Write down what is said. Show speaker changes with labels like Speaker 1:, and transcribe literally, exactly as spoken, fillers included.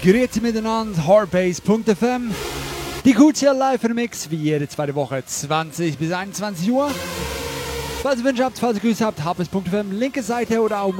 Speaker 1: Grüezi miteinander, hardbase punkt f m. Die Q C L Live Mix, wie jede zweite Woche, zwanzig bis einundzwanzig Uhr. Falls ihr Wünsche habt, falls ihr Grüße habt, hardbase punkt f m, linke Seite oder auch